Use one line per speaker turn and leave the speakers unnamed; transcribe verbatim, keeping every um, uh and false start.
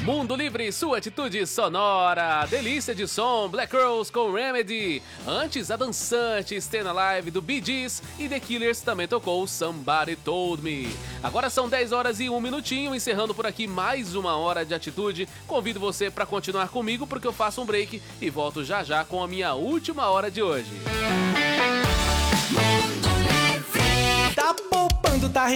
Mundo Livre, sua atitude sonora. Delícia de som, Black Rose com Remedy. Antes, a dançante Staying Alive do Bee Gees e The Killers também tocou Somebody Told Me. Agora são dez horas e um minutinho, encerrando por aqui mais uma hora de atitude. Convido você para continuar comigo porque eu faço um break e volto já já com a minha última hora de hoje.
Tá poupando, tá